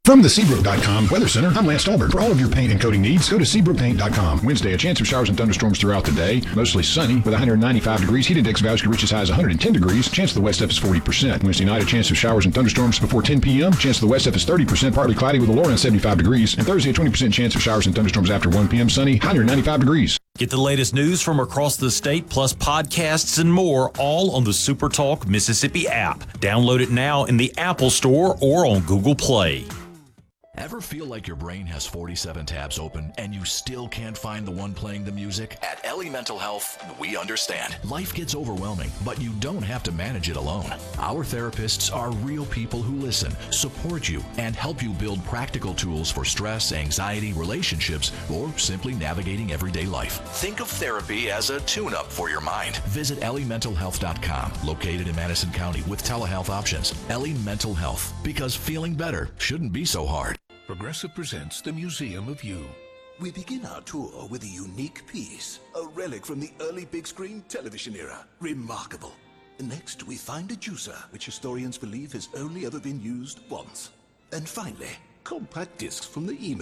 From the Seabrook.com Weather Center, I'm Lance Stolberg. For all of your paint and coating needs, go to SeabrookPaint.com. Wednesday, a chance of showers and thunderstorms throughout the day. Mostly sunny with 195 degrees. Heat index values can reach as high as 110 degrees. Chance of the west F is 40%. Wednesday night, a chance of showers and thunderstorms before 10 p.m. Chance of the west F is 30%, partly cloudy with a low around 75 degrees. And Thursday, a 20% chance of showers and thunderstorms after 1 p.m. Sunny, 195 degrees. Get the latest news from across the state, plus podcasts and more, all on the SuperTalk Mississippi app. Download it now in the Apple Store or on Google Play. Ever feel like your brain has 47 tabs open and you still can't find the one playing the music? At Ellie Mental Health, we understand. Life gets overwhelming, but you don't have to manage it alone. Our therapists are real people who listen, support you, and help you build practical tools for stress, anxiety, relationships, or simply navigating everyday life. Think of therapy as a tune-up for your mind. Visit EllieMentalHealth.com, located in Madison County with telehealth options. Ellie Mental Health, because feeling better shouldn't be so hard. Progressive presents the Museum of You. We begin our tour with a unique piece, a relic from the early big screen television era. Remarkable. Next, we find a juicer, which historians believe has only ever been used once. And finally, compact discs from the email